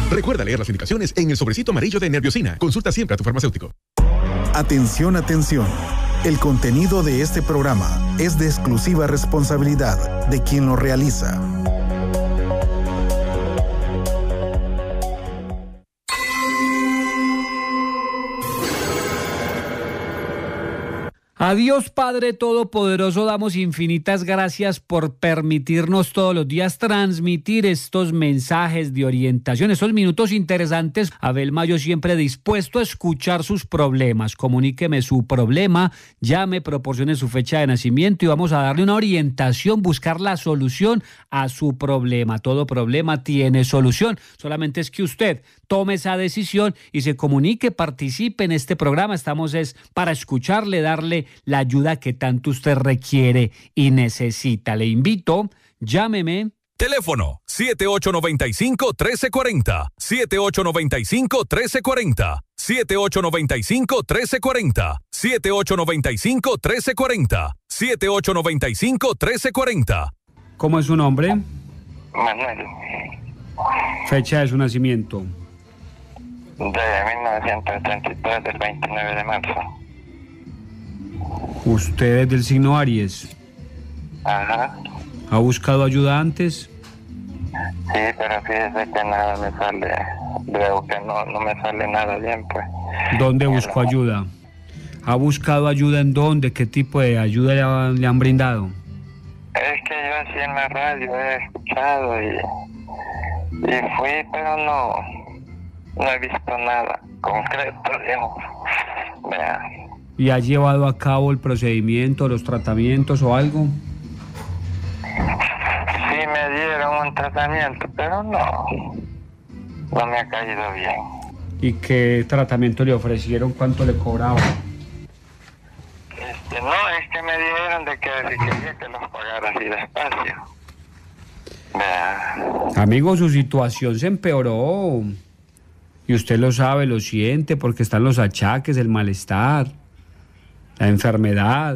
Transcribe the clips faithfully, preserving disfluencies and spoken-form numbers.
Recuerda leer las indicaciones en el sobrecito amarillo de Nerviosina. Consulta siempre a tu farmacéutico. Atención, atención. El contenido de este programa es de exclusiva responsabilidad de quien lo realiza. A Dios Padre Todopoderoso damos infinitas gracias por permitirnos todos los días transmitir estos mensajes de orientación, estos minutos interesantes. Abel Mayo siempre dispuesto a escuchar sus problemas. Comuníqueme su problema, llame, proporcione su fecha de nacimiento y vamos a darle una orientación, buscar la solución a su problema. Todo problema tiene solución, solamente es que usted tome esa decisión y se comunique, participe en este programa. Estamos es para escucharle, darle la ayuda que tanto usted requiere y necesita. Le invito, llámeme. Teléfono siete ocho nueve cinco, uno tres cuatro cero, siete ocho nueve cinco, uno tres cuatro cero, siete ocho nueve cinco, uno tres cuatro cero, siete ocho nueve cinco, uno tres cuatro cero, siete ocho nueve cinco, uno tres cuatro cero. ¿Cómo es su nombre? Manuel. Fecha de su nacimiento. De mil novecientos treinta y tres, del veintinueve de marzo. Usted es del signo Aries. Ajá. ¿Ha buscado ayuda antes? Sí, pero fíjese que nada me sale. Veo que no, no me sale nada bien, pues. ¿Dónde buscó ayuda? ¿Ha buscado ayuda en dónde? ¿Qué tipo de ayuda le, ha, le han brindado? Es que yo así en la radio he escuchado y, y fui, pero no, no he visto nada concreto, digamos. Vea. ¿Y ha llevado a cabo el procedimiento, los tratamientos o algo? Sí me dieron un tratamiento, pero no, no me ha caído bien. ¿Y qué tratamiento le ofrecieron? ¿Cuánto le cobraban? Este, no, es que me dijeron de que si quería que los pagara así despacio. Vea. Amigo, su situación se empeoró. Y usted lo sabe, lo siente, porque están los achaques, el malestar, la enfermedad.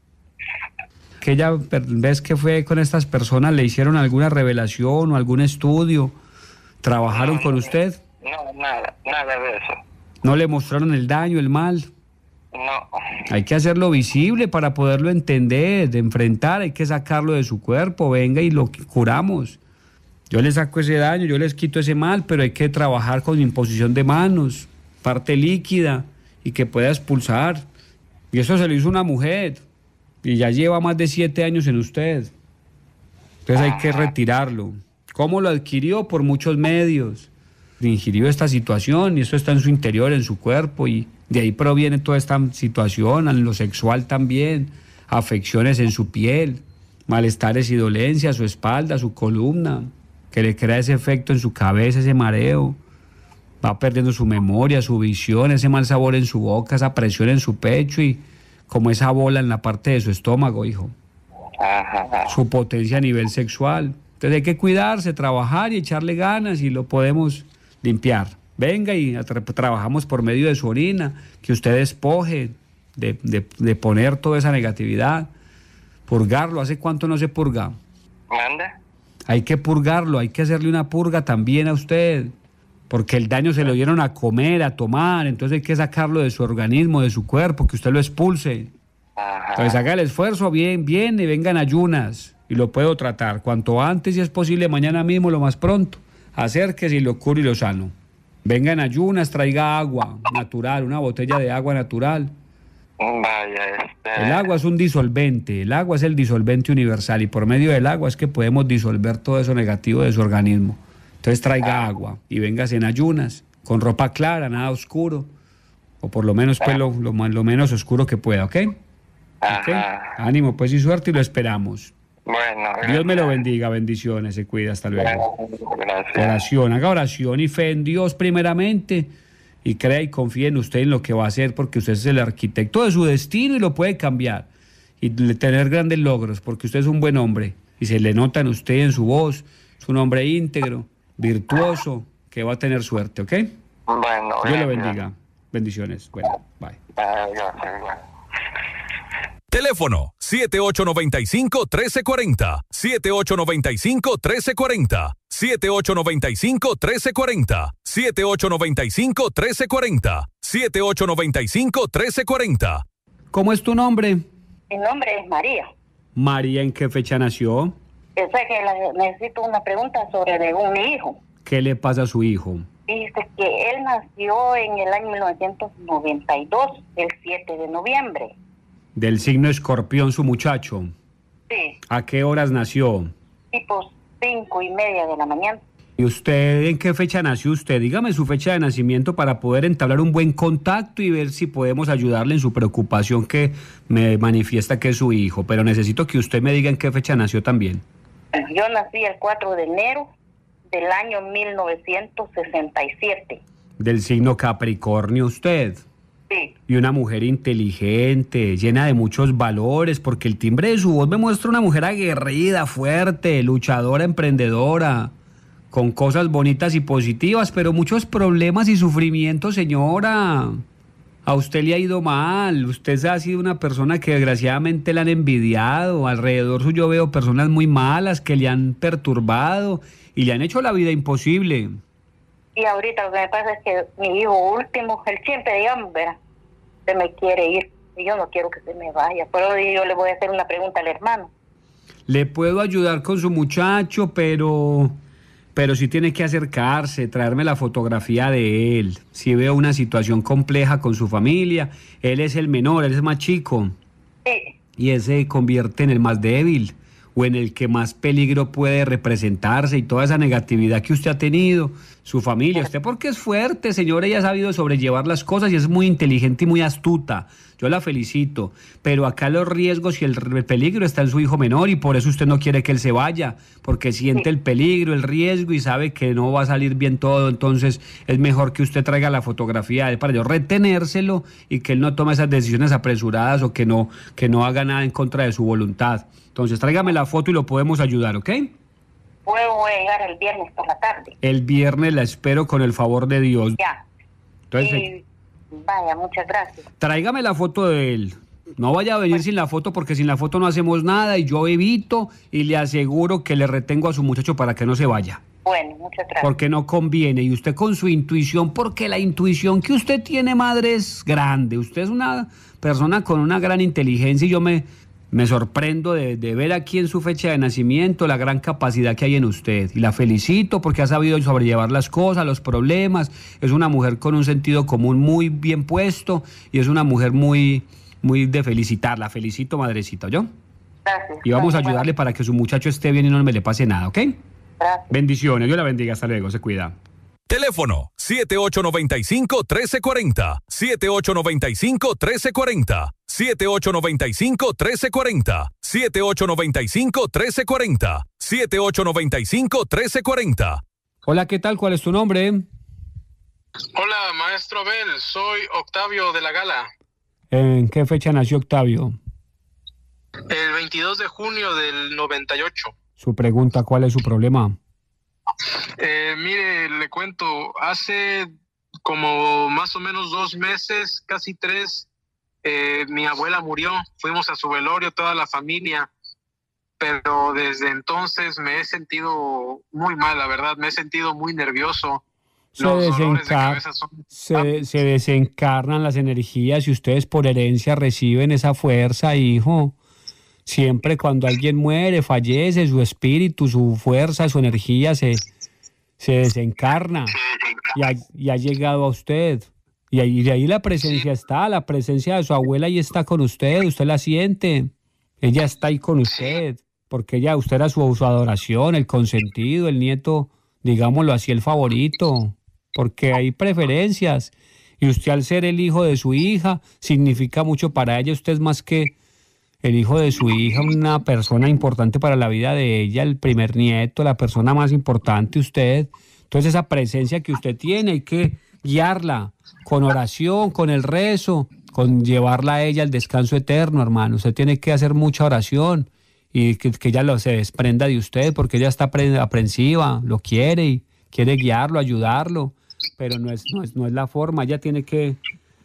Aquella vez que fue con estas personas, ¿le hicieron alguna revelación o algún estudio? ¿Trabajaron no, con no, usted? No, nada, nada de eso. ¿No le mostraron el daño, el mal? No. Hay que hacerlo visible para poderlo entender, de enfrentar, hay que sacarlo de su cuerpo, venga y lo curamos. Yo les saco ese daño, yo les quito ese mal, pero hay que trabajar con imposición de manos, parte líquida y que pueda expulsar. Y eso se lo hizo una mujer y ya lleva más de siete años en usted. Entonces hay que retirarlo. ¿Cómo lo adquirió? Por muchos medios. Ingirió esta situación y eso está en su interior, en su cuerpo, y de ahí proviene toda esta situación, en lo sexual también, afecciones en su piel, malestares y dolencias, su espalda, su columna, que le crea ese efecto en su cabeza, ese mareo. Va perdiendo su memoria, su visión, ese mal sabor en su boca, esa presión en su pecho y como esa bola en la parte de su estómago, hijo. Su potencia a nivel sexual. Entonces hay que cuidarse, trabajar y echarle ganas y lo podemos limpiar. Venga y tra- trabajamos por medio de su orina, que usted despoje de, de, de poner toda esa negatividad, purgarlo. ¿Hace cuánto no se purga? ¿Mande? Hay que purgarlo, hay que hacerle una purga también a usted, porque el daño se lo dieron a comer, a tomar, entonces hay que sacarlo de su organismo, de su cuerpo, que usted lo expulse. Ajá. Entonces haga el esfuerzo, bien, bien, y vengan ayunas, y lo puedo tratar cuanto antes, si es posible, mañana mismo, lo más pronto. Acérquese y lo curo y lo sano. Venga en ayunas, traiga agua natural, una botella de agua natural. Vaya, este... El agua es un disolvente, el agua es el disolvente universal y por medio del agua es que podemos disolver todo eso negativo de su organismo. Entonces traiga agua y véngase en ayunas, con ropa clara, nada oscuro, o por lo menos pues lo, lo, lo menos oscuro que pueda, ¿ok? ¿Okay? Ánimo pues y suerte y lo esperamos. Bueno, gracias. Dios me lo bendiga, bendiciones, se cuida, hasta luego. Gracias. Oración, haga oración y fe en Dios primeramente y crea y confíe en usted en lo que va a hacer porque usted es el arquitecto de su destino y lo puede cambiar y tener grandes logros porque usted es un buen hombre y se le nota en usted, en su voz, es un hombre íntegro, virtuoso, que va a tener suerte, ¿ok? Bueno, Dios lo bendiga, bendiciones, bueno, bye. Ah, gracias, bueno. Teléfono siete ocho nueve cinco, uno tres cuatro cero, siete ocho nueve cinco, uno tres cuatro cero, siete ocho nueve cinco, uno tres cuatro cero, siete ocho nueve cinco, uno tres cuatro cero, siete ocho nueve cinco, uno tres cuatro cero. ¿Cómo es tu nombre? Mi nombre es María. María, ¿en qué fecha nació? Yo sé que la- necesito una pregunta sobre de un mi hijo. ¿Qué le pasa a su hijo? Dice que él nació en el año mil novecientos noventa y dos, el siete de noviembre. Del signo Escorpión, su muchacho. Sí, ¿A qué horas nació? tipo cinco y media de la mañana. ¿Y usted en qué fecha nació usted? Dígame su fecha de nacimiento para poder entablar un buen contacto y ver si podemos ayudarle en su preocupación que me manifiesta que es su hijo. Pero necesito que usted me diga en qué fecha nació también. Yo nací el cuatro de enero del año mil novecientos sesenta y siete. Del signo Capricornio usted. Sí, Y una mujer inteligente, llena de muchos valores, porque el timbre de su voz me muestra una mujer aguerrida, fuerte, luchadora, emprendedora, con cosas bonitas y positivas, pero muchos problemas y sufrimientos, señora. A usted le ha ido mal, usted ha sido una persona que desgraciadamente la han envidiado, alrededor suyo veo personas muy malas que le han perturbado y le han hecho la vida imposible. y ahorita lo que me pasa es que mi hijo último, él siempre, digamos, verá, se me quiere ir y yo no quiero que se me vaya. Pero yo le voy a hacer una pregunta al hermano. Le puedo ayudar con su muchacho, pero pero sí tiene que acercarse, traerme la fotografía de él. Si veo una situación compleja con su familia, él es el menor, él es más chico, Sí, y ese se convierte en el más débil o en el que más peligro puede representarse, y toda esa negatividad que usted ha tenido, su familia, usted porque es fuerte, señora, ella ha sabido sobrellevar las cosas y es muy inteligente y muy astuta, yo la felicito, pero acá los riesgos y el peligro está en su hijo menor y por eso usted no quiere que él se vaya, porque siente el peligro, el riesgo y sabe que no va a salir bien todo, entonces es mejor que usted traiga la fotografía de él para yo retenérselo y que él no tome esas decisiones apresuradas o que no, que no haga nada en contra de su voluntad. Entonces tráigame la foto y lo podemos ayudar, ¿ok? puedo llegar el viernes por la tarde. El viernes la espero con el favor de Dios. Ya. Entonces, Y vaya, muchas gracias. tráigame la foto de él. No vaya a venir sin la foto porque sin la foto no hacemos nada y yo evito y le aseguro que le retengo a su muchacho para que no se vaya. Bueno, muchas gracias. Porque no conviene. Y usted con su intuición, porque la intuición que usted tiene, madre, es grande. Usted es una persona con una gran inteligencia y yo me, me sorprendo de, de ver aquí en su fecha de nacimiento la gran capacidad que hay en usted. Y la felicito porque ha sabido sobrellevar las cosas, los problemas. Es una mujer con un sentido común muy bien puesto y es una mujer muy, muy de felicitar. La felicito, madrecita, ¿yo? Gracias. Y vamos a Bueno, ayudarle para que su muchacho esté bien y no me le pase nada, ¿ok? Gracias. Bendiciones, Dios la bendiga, hasta luego, se cuida. Teléfono siete ocho nueve cinco, uno tres cuatro cero, siete ocho nueve cinco, uno tres cuatro cero, siete ocho nueve cinco, uno tres cuatro cero, siete ocho nueve cinco, uno tres cuatro cero, siete ocho nueve cinco, uno tres cuatro cero. Hola, ¿qué tal? ¿Cuál es tu nombre? Hola, maestro Abel, soy Octavio de la Gala. ¿En qué fecha nació Octavio? El veintidós de junio del noventa y ocho. Su pregunta, ¿cuál es su problema? Eh, mire, le cuento, hace como más o menos dos meses, casi tres, eh, mi abuela murió. Fuimos a su velorio, toda la familia, pero desde entonces me he sentido muy mal, la verdad, me he sentido muy nervioso. Se, Los dolores de desenca- cabeza son... se, se desencarnan las energías y ustedes por herencia reciben esa fuerza, hijo. Siempre cuando alguien muere, fallece, su espíritu, su fuerza, su energía se, se desencarna y ha, y ha llegado a usted. Y ahí, de ahí la presencia está, la presencia de su abuela ahí está con usted, usted la siente. Ella está ahí con usted, porque ella, usted era su, su adoración, el consentido, el nieto, digámoslo así, el favorito, porque hay preferencias. Y usted al ser el hijo de su hija, significa mucho para ella, usted es más que el hijo de su hija, una persona importante para la vida de ella, el primer nieto, la persona más importante, usted. Entonces esa presencia que usted tiene hay que guiarla con oración, con el rezo, con llevarla a ella al descanso eterno, hermano. Usted tiene que hacer mucha oración y que, que ella lo, se desprenda de usted porque ella está apre- aprensiva, lo quiere y quiere guiarlo, ayudarlo, pero no es, no es, no es la forma. Ella tiene que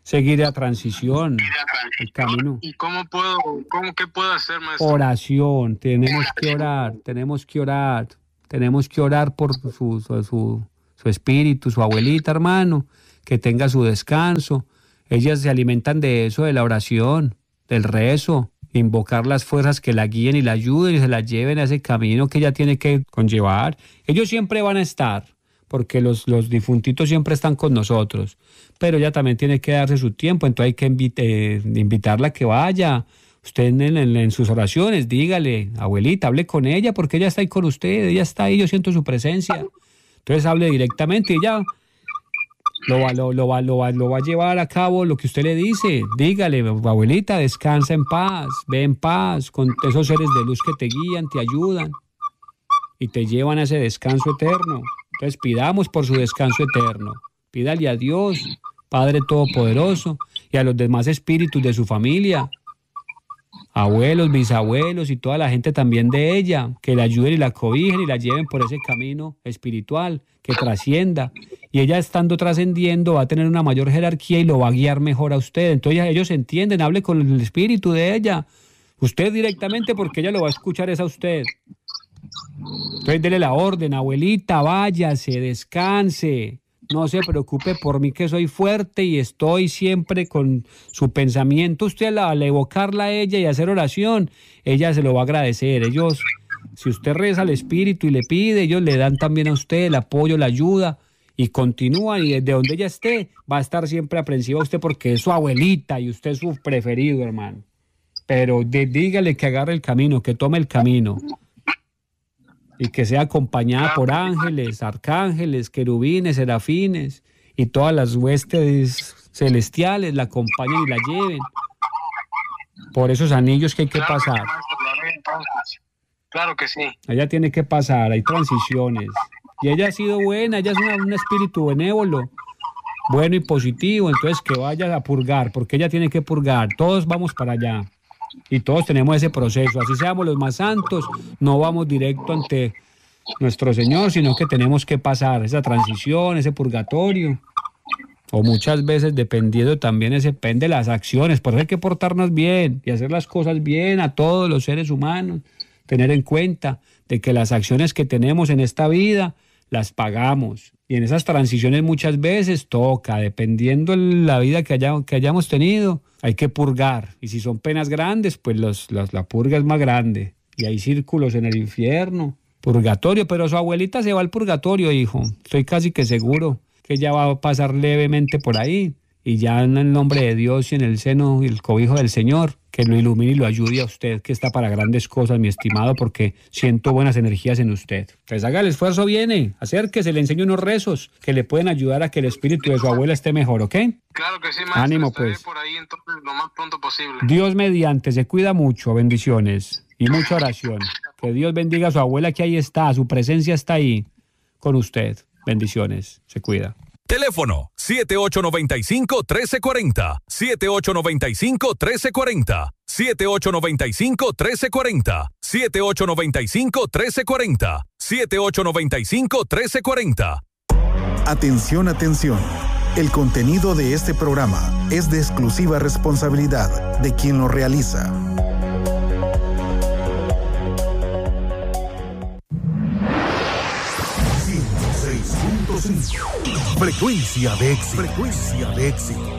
seguir la transición, el camino. ¿Y cómo puedo, cómo, qué puedo hacer, maestro? Oración, tenemos que orar, tenemos que orar, tenemos que orar por su, su, su, su espíritu, su abuelita, hermano, que tenga su descanso. Ellas se alimentan de eso, de la oración, del rezo, invocar las fuerzas que la guíen y la ayuden y se la lleven a ese camino que ella tiene que conllevar. Ellos siempre van a estar, porque los, los difuntitos siempre están con nosotros, pero ella también tiene que darse su tiempo, entonces hay que invite, invitarla a que vaya. Usted en, en, en sus oraciones, dígale, abuelita, hable con ella, porque ella está ahí con usted, ella está ahí, yo siento su presencia. Entonces hable directamente y ella lo va, lo, lo, va, lo, va, lo va a llevar a cabo lo que usted le dice. Dígale, abuelita, descansa en paz, ve en paz, con esos seres de luz que te guían, te ayudan y te llevan a ese descanso eterno. Entonces pidamos por su descanso eterno. Pídale a Dios, Padre Todopoderoso, y a los demás espíritus de su familia, abuelos, bisabuelos y toda la gente también de ella, que la ayuden y la cobijen y la lleven por ese camino espiritual que trascienda. Y ella, estando trascendiendo, va a tener una mayor jerarquía y lo va a guiar mejor a usted. Entonces ellos entienden, hable con el espíritu de ella, usted directamente, porque ella lo va a escuchar es a usted. Entonces dele la orden, abuelita, váyase, descanse, no se preocupe por mí, que soy fuerte y estoy siempre con su pensamiento. Usted al, al evocarla a ella y hacer oración, ella se lo va a agradecer. Ellos, si usted reza al espíritu y le pide, ellos le dan también a usted el apoyo, la ayuda, y continúan, y desde donde ella esté va a estar siempre aprensiva a usted, porque es su abuelita y usted es su preferido, hermano. Pero de, dígale que agarre el camino, que tome el camino, y que sea acompañada por ángeles, arcángeles, querubines, serafines y todas las huestes celestiales la acompañen y la lleven por esos anillos que hay que pasar. Claro que sí. Ella tiene que pasar, hay transiciones. Y ella ha sido buena, ella es una, un espíritu benévolo, bueno y positivo, entonces que vaya a purgar, porque ella tiene que purgar. Todos vamos para allá. Y todos tenemos ese proceso, así seamos los más santos, no vamos directo ante nuestro Señor, sino que tenemos que pasar esa transición, ese purgatorio, o muchas veces dependiendo también, ese depende de las acciones. Por eso hay que portarnos bien y hacer las cosas bien a todos los seres humanos, tener en cuenta de que las acciones que tenemos en esta vida las pagamos, y en esas transiciones muchas veces toca, dependiendo de la vida que, haya, que hayamos tenido, hay que purgar, y si son penas grandes, pues los, los, la purga es más grande, y hay círculos en el infierno, purgatorio. Pero su abuelita se va al purgatorio, hijo, estoy casi que seguro que ella va a pasar levemente por ahí, y ya en el nombre de Dios y en el seno y el cobijo del Señor, que lo ilumine y lo ayude a usted, que está para grandes cosas, mi estimado, porque siento buenas energías en usted. Pues haga el esfuerzo, viene, acérquese, le enseño unos rezos que le pueden ayudar a que el espíritu de su abuela esté mejor, ¿ok? Claro que sí, maestro. Ánimo, estaré pues. por ahí entonces lo más pronto posible. Dios mediante, se cuida mucho, bendiciones y mucha oración. Que Dios bendiga a su abuela, que ahí está, su presencia está ahí con usted. Bendiciones, se cuida. Teléfono siete ocho nueve cinco, uno tres cuatro cero, siete ocho nueve cinco, uno tres cuatro cero, siete ocho nueve cinco, uno tres cuatro cero, siete ocho nueve cinco, uno tres cuatro cero, siete ocho nueve cinco, uno tres cuatro cero. Atención, atención. El contenido de este programa es de exclusiva responsabilidad de quien lo realiza. ciento seis punto cinco. Frecuencia de éxito. Frecuencia de éxito.